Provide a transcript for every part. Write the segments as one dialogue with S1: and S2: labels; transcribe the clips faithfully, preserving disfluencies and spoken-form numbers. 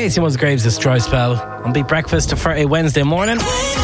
S1: Casey Musgraves' Destroy Spell on Beat Breakfast for a Wednesday morning.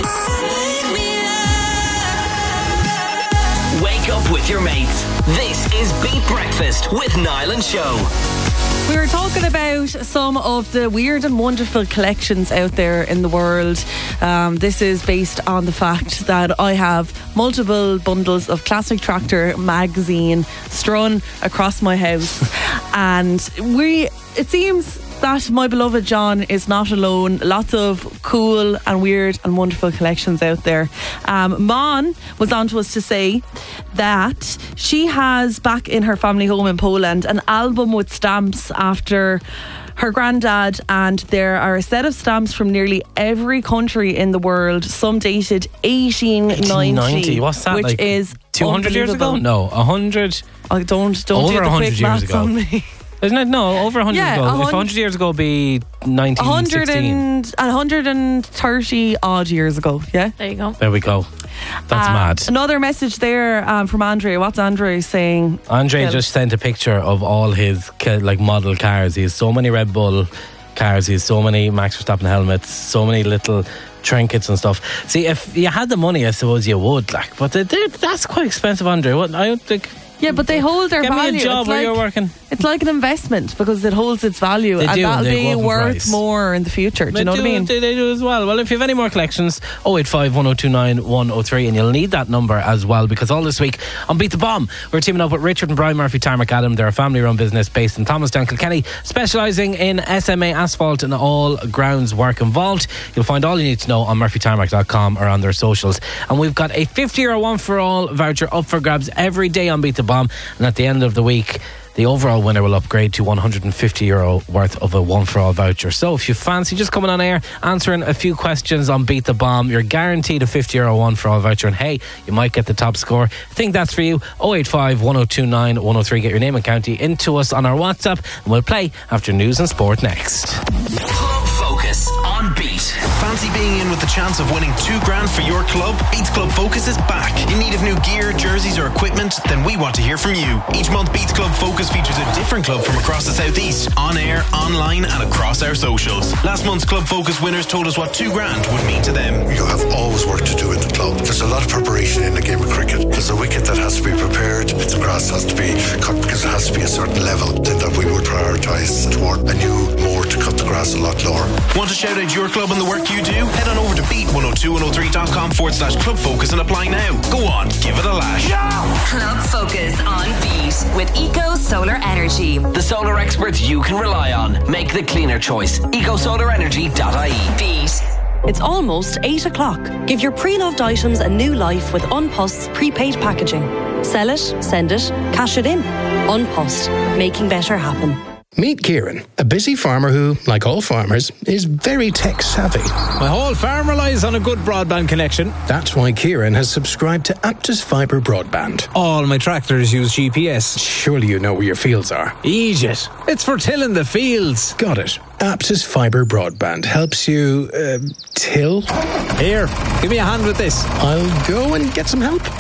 S2: Wake up with your mates. This is Beat Breakfast with Niall and Show.
S3: We were talking about some of the weird and wonderful collections out there in the world. Um, this is based on the fact that I have multiple bundles of Classic Tractor magazine strewn across my house. And we, it seems that my beloved John is not alone. Lots of cool and weird and wonderful collections out there. Um, Mon was on to us to say that she has back in her family home in Poland an album with stamps after her granddad, and there are a set of stamps from nearly every country in the world, some dated eighteen ninety.
S1: What's that,
S3: which
S1: like
S3: is
S1: two hundred years ago? No, one hundred.
S3: I don't, don't
S1: over
S3: do the
S1: one hundred
S3: quick
S1: years
S3: maths
S1: ago.
S3: on me.
S1: Isn't it? No, over one hundred
S3: Yeah,
S1: ago.
S3: one
S1: If
S3: hundred
S1: one hundred years ago would be nineteen sixteen.
S3: one hundred thirty odd years ago, yeah?
S4: There you go.
S1: There we go. That's
S3: Uh,
S1: mad.
S3: Another message there um, from Andre. What's Andre saying?
S1: Andre
S3: Phil?
S1: just sent a picture of all his ca- like model cars. He has so many Red Bull cars. He has so many Max Verstappen helmets. So many little trinkets and stuff. See, if you had the money, I suppose you would. Like, but they, they, that's quite expensive, Andre. What I don't think.
S3: Yeah, but they hold their
S1: Get
S3: value.
S1: me a job
S3: it's
S1: where
S3: like,
S1: you're working.
S3: It's like an investment because it holds its value,
S1: They
S3: and
S1: do,
S3: that'll
S1: they
S3: be
S1: go up in
S3: worth
S1: price.
S3: more in the future. Do
S1: They
S3: you know
S1: do,
S3: what I mean?
S1: They, they do as well. Well, if you have any more collections, oh eight five, one oh two nine, one oh three, and you'll need that number as well, because all this week on Beat the Bomb, we're teaming up with Richard and Brian Murphy Tarmac Adam. They're a family-run business based in Thomastown, Kilkenny, specialising in S M A asphalt and all grounds work involved. You'll find all you need to know on murphy tarmac dot com or on their socials. And we've got a fifty euro one for all voucher up for grabs every day on Beat the Bomb, and at the end of the week, the overall winner will upgrade to one hundred fifty euro worth of a one-for-all voucher. So if you fancy just coming on air, answering a few questions on Beat the Bomb, you're guaranteed a fifty euro one-for-all voucher. And hey, you might get the top score. I think that's for you. oh eight five, one oh two nine, one oh three. Get your name and county into us on our WhatsApp, and we'll play after news and sport next.
S2: Club Focus on Beat.
S5: Fancy being in with the chance of winning two grand for your club? Beats Club Focus is back. In need of new gear, jerseys or equipment? Then we want to hear from you. Each month Beats Club Focus features a different club from across the southeast, on air, online and across our socials. Last month's Club Focus winners told us what two grand would mean to them.
S6: You have always work to do in the club. There's a lot of preparation in the game of cricket. There's a wicket that has to be prepared. The grass has to be cut because it has to be a certain level. Then that we would prioritise toward a new moor to cut the grass a lot lower.
S5: Want to shout out your club and the work you do? Head on over to beat one oh two one oh three dot com forward slash club focus and apply now. Go on, give it a lash.
S7: Club Focus on Beat with Eco Solar Energy.
S2: The solar experts you can rely on. Make the cleaner choice. eco solar energy dot I E.
S7: Beat.
S8: It's almost eight o'clock. Give your pre-loved items a new life with Unpost's prepaid packaging. Sell it, send it, cash it in. Unpost, making better happen.
S9: Meet Kieran, a busy farmer who, like all farmers, is very tech savvy.
S10: My whole farm relies on a good broadband connection.
S9: That's why Kieran has subscribed to Aptus Fibre Broadband.
S10: All my tractors use G P S.
S9: Surely you know where your fields are.
S10: Egypt. It's for tilling the fields.
S9: Got it. Aptus Fibre Broadband helps you, uh, till?
S10: Here, give me a hand with this.
S9: I'll go and get some help.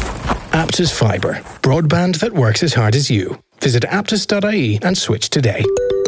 S9: Aptus Fibre. Broadband that works as hard as you. Visit aptus dot I E and switch today.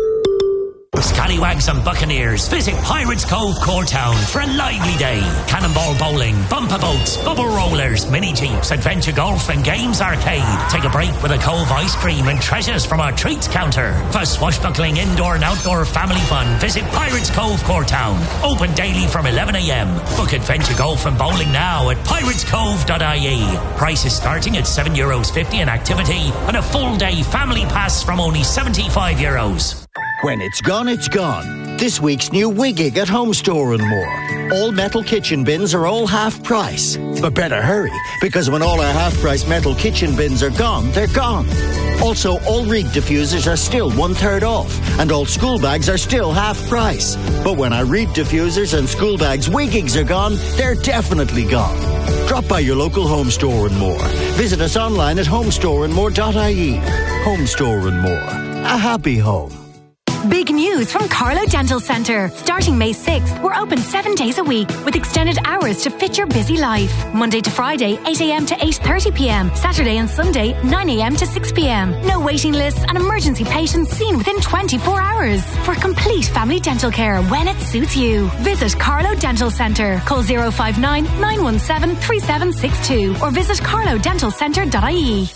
S11: Scallywags and Buccaneers, visit Pirates Cove, Courtown for a lively day. Cannonball bowling, bumper boats, bubble rollers, mini jeeps, adventure golf and games arcade. Take a break with a Cove ice cream and treasures from our treats counter. For swashbuckling indoor and outdoor family fun, visit Pirates Cove, Courtown. Open daily from eleven a m. Book adventure golf and bowling now at pirates cove dot I E. Prices starting at seven euros fifty an activity and a full day family pass from only seventy-five euros.
S12: When it's gone, it's gone. This week's new Wiggig at Home Store and More. All metal kitchen bins are all half price. But better hurry, because when all our half price metal kitchen bins are gone, they're gone. Also, all Reed diffusers are still one third off, and all school bags are still half price. But when our Reed diffusers and school bags Wiggigs are gone, they're definitely gone. Drop by your local Home Store and More. Visit us online at home store and more dot I E. Home Store and More. A happy home.
S4: Big news from Carlo Dental Centre. Starting May sixth, we're open seven days a week with extended hours to fit your busy life. Monday to Friday, eight a.m. to eight thirty p.m. Saturday and Sunday, nine a.m. to six p.m. No waiting lists and emergency patients seen within twenty-four hours. For complete family dental care when it suits you. Visit Carlo Dental Centre. Call zero five nine, nine one seven, three seven six two or visit carlo dental centre dot I E.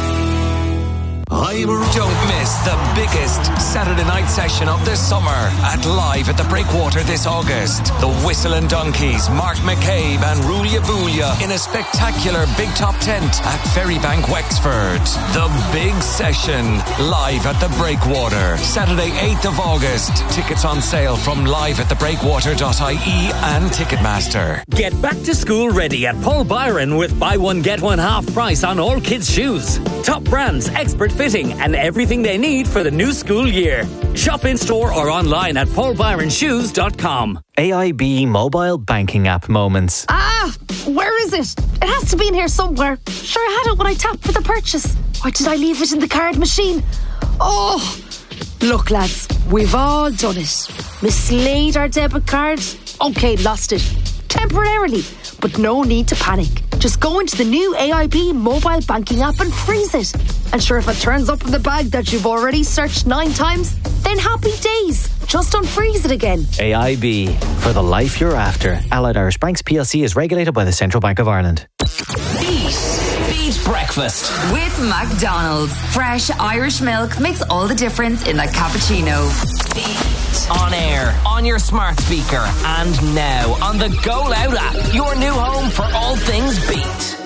S13: Don't miss the biggest Saturday night session of the summer at Live at the Breakwater this August. The Whistle and Donkeys, Mark McCabe and Rulia Boolia in a spectacular big top tent at Ferrybank, Wexford. The big session, Live at the Breakwater. Saturday eighth of August. Tickets on sale from live at the breakwater dot I E and Ticketmaster.
S14: Get back to school ready at Paul Byron with buy one get one half price on all kids' shoes. Top brands, expert fitting and everything they need for the new school year. Shop in store or online at paul byron shoes dot com.
S15: A I B mobile banking app moments.
S16: Ah, where is it? It has to be in here somewhere. Sure, I had it when I tapped for the purchase. Or did I leave it in the card machine? Oh, look lads, we've all done it. Mislaid our debit card. Okay, lost it. Temporarily, but no need to panic. Just go into the new A I B mobile banking app and freeze it. And sure, if it turns up in the bag that you've already searched nine times, then happy days. Just unfreeze it again.
S15: A I B, for the life you're after. Allied Irish Banks P L C is regulated by the Central Bank of Ireland.
S2: Beat. Beat breakfast.
S7: With McDonald's. Fresh Irish milk makes all the difference in a cappuccino.
S2: Beat. On air, on your smart speaker, and now on the Go Loud app. Your new home for all things Beat.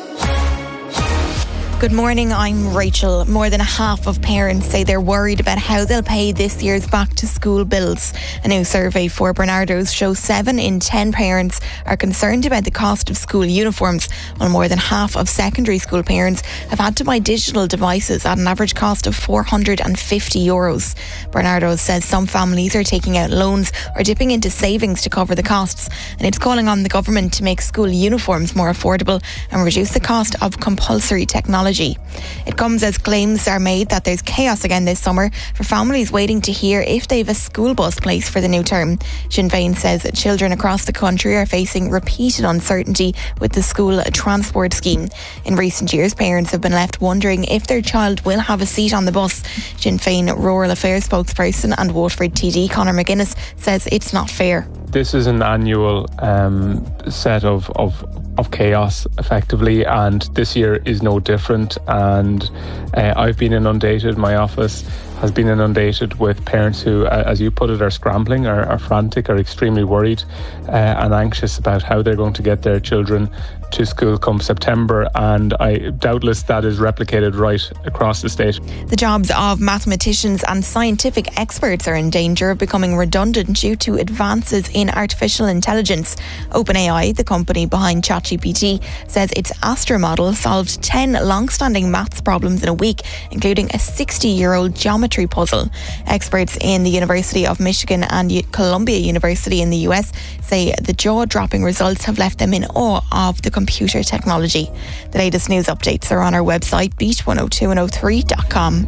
S17: Good morning, I'm Rachel. More than half of parents say they're worried about how they'll pay this year's back to school bills. A new survey for Bernardo's shows seven in ten parents are concerned about the cost of school uniforms, while more than half of secondary school parents have had to buy digital devices at an average cost of four hundred fifty euros. Bernardo's says some families are taking out loans or dipping into savings to cover the costs, and it's calling on the government to make school uniforms more affordable and reduce the cost of compulsory technology. It comes as claims are made that there's chaos again this summer for families waiting to hear if they've a school bus place for the new term. Sinn Féin says that children across the country are facing repeated uncertainty with the school transport scheme. In recent years, parents have been left wondering if their child will have a seat on the bus. Sinn Féin Rural Affairs spokesperson and Waterford T D Conor McGuinness says it's not fair.
S18: This is an annual um, set of, of of chaos, effectively, and this year is no different. And uh, I've been inundated, my office has been inundated with parents who, uh, as you put it, are scrambling, are, are frantic, are extremely worried uh, and anxious about how they're going to get their children to school come September, and I doubtless that is replicated right across the state.
S17: The jobs of mathematicians and scientific experts are in danger of becoming redundant due to advances in artificial intelligence. OpenAI, the company behind ChatGPT, says its Astra model solved ten long-standing maths problems in a week, including a sixty-year-old geometry puzzle. Experts in the University of Michigan and U- Columbia University in the U S say the jaw-dropping results have left them in awe of the computer technology. The latest news updates are on our website, beat one oh two and oh three dot com.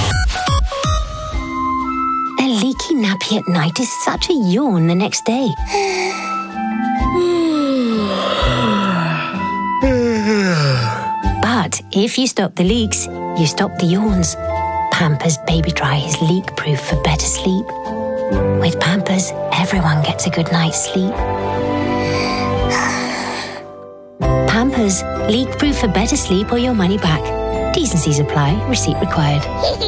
S19: A leaky nappy at night is such a yawn the next day. But if you stop the leaks, you stop the yawns. Pampers Baby Dry is leak-proof for better sleep. With Pampers, everyone gets a good night's sleep. Pampers, leak-proof for better sleep or your money back. T's and C's apply. Receipt required.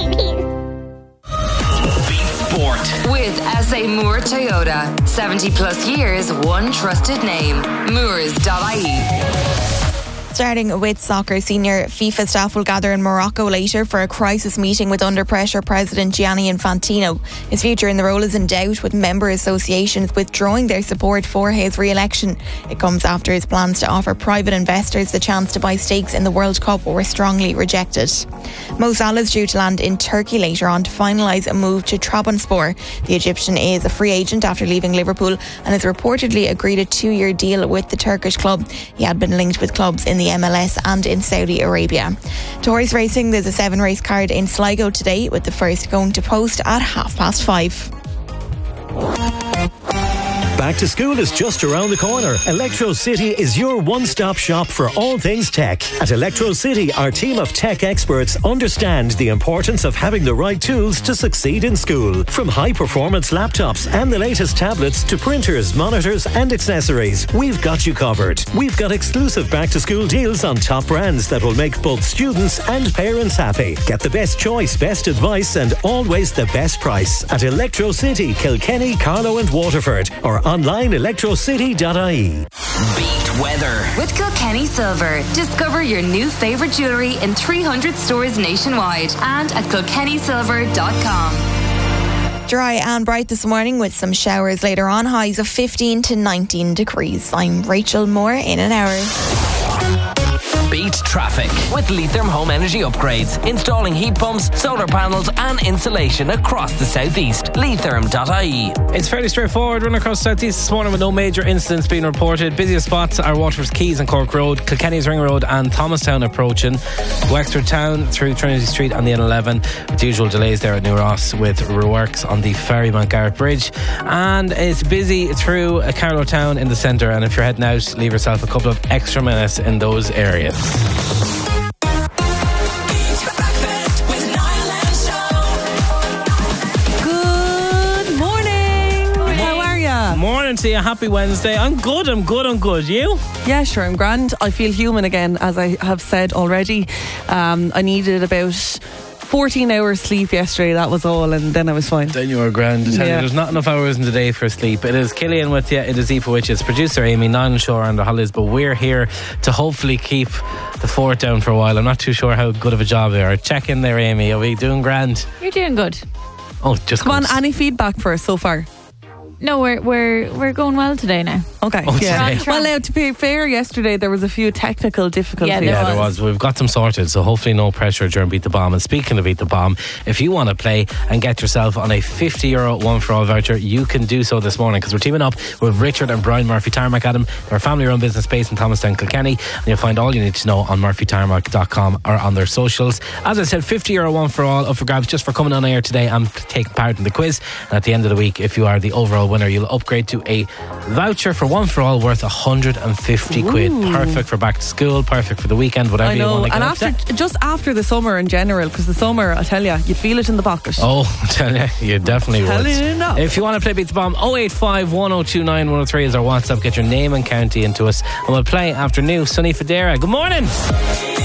S2: Sport.
S7: With S A Moore Toyota. seventy plus years, one trusted name. Moores dot I E.
S17: Starting with soccer, senior FIFA staff will gather in Morocco later for a crisis meeting with under-pressure President Gianni Infantino. His future in the role is in doubt, with member associations withdrawing their support for his re-election. It comes after his plans to offer private investors the chance to buy stakes in the World Cup were strongly rejected. Mo Salah is due to land in Turkey later on to finalise a move to Trabzonspor. The Egyptian is a free agent after leaving Liverpool and has reportedly agreed a two-year deal with the Turkish club. He had been linked with clubs in the M L S and in Saudi Arabia. To horse racing, there's a seven race card in Sligo today, with the first going to post at half past five.
S20: Back to school is just around the corner. Electro City is your one-stop shop for all things tech. At Electro City, our team of tech experts understand the importance of having the right tools to succeed in school. From high-performance laptops and the latest tablets to printers, monitors and accessories, we've got you covered. We've got exclusive back-to-school deals on top brands that will make both students and parents happy. Get the best choice, best advice and always the best price at Electro City, Kilkenny, Carlow and Waterford, or online electro city dot I E.
S7: Beat weather with Kilkenny Silver. Discover your new favourite jewellery in three hundred stores nationwide and at kilkenny silver dot com.
S17: Dry and bright this morning with some showers later on, highs of fifteen to nineteen degrees. I'm Rachel Moore in an hour.
S2: Beat traffic with Leitrim Home Energy Upgrades. Installing heat pumps, solar panels and insulation across the southeast. Leitrim dot I E.
S1: It's fairly straightforward. Run across the southeast this morning with no major incidents being reported. Busiest spots are Waterford's Quays and Cork Road, Kilkenny's Ring Road and Thomastown approaching. Wexford Town through Trinity Street on the N eleven. With usual delays there at New Ross with works on the Ferry Garrett Bridge. And it's busy through Carlow Town in the centre. And if you're heading out, leave yourself a couple of extra minutes in those areas. Morning to you. Happy Wednesday. I'm good, I'm good, I'm good. You?
S3: Yeah, sure, I'm grand. I feel human again, as I have said already. Um, I needed about fourteen hours sleep yesterday, that was all, and then I was fine.
S1: Then you were grand. I tell
S3: Yeah.
S1: you, there's not enough hours in the day for sleep. It is Killian with you, it is Aoife with you, it's producer Amy, Niall and Shore on the holidays, but we're here to hopefully keep the fort down for a while. I'm not too sure how good of a job we are. Check in there, Amy. Are we doing grand?
S21: You're doing good.
S1: Oh, just
S3: Come on, any feedback for us so far?
S21: No, we're we're we're going well today now.
S3: Okay.
S1: Oh,
S3: yeah.
S1: today.
S3: Well, now to be fair, yesterday there was a few technical difficulties.
S21: Yeah, there
S1: Yeah, there was. We've got them sorted, so hopefully no pressure during Beat the Bomb. And speaking of Beat the Bomb, if you want to play and get yourself on a fifty euro one for all voucher, you can do so this morning because we're teaming up with Richard and Brian Murphy Tarmac Adam. They're a family-run business based in Thomastown, Kilkenny, and you'll find all you need to know on murphy tarmac dot com or on their socials. As I said, fifty euro one for all up for grabs just for coming on air today and taking part in the quiz. And at the end of the week, if you are the overall winner, you'll upgrade to a voucher for one for all worth one hundred fifty quid. Perfect for back to school, perfect for the weekend, whatever
S3: I
S1: you
S3: know,
S1: want to get
S3: and
S1: up
S3: after
S1: to.
S3: just after the summer in general, because the summer, I tell you, you'd feel it in the pocket.
S1: Oh, I tell you, you definitely
S3: Tell
S1: would.
S3: you now.
S1: If you want to play Beat the Bomb, oh eight five, one oh two nine, one oh three is our WhatsApp. Get your name and county into us, and we'll play after new Sunny Federa. Good morning.